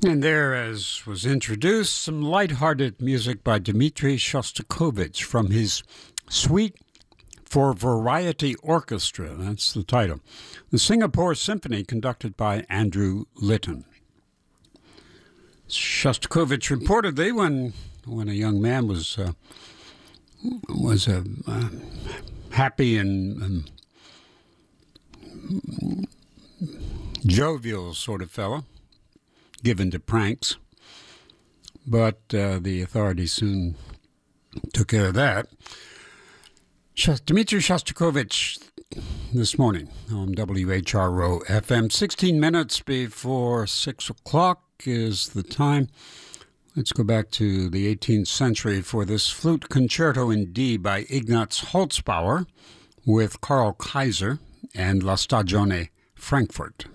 And there, as was introduced, some light-hearted music by Dmitri Shostakovich from his Suite for Variety Orchestra. That's the title. The Singapore Symphony, conducted by Andrew Litton. Shostakovich reportedly, when a young man was a happy and jovial sort of fellow, given to pranks, but the authorities soon took care of that. Dmitri Shostakovich this morning on WHRO FM. 16 minutes before 6 o'clock is the time. Let's go back to the 18th century for this flute concerto in D by Ignaz Holzbauer with Karl Kaiser and La Stagione Frankfurt.